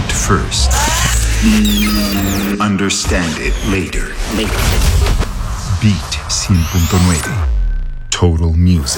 it first. Understand it later. Beat 100.9. Total Music.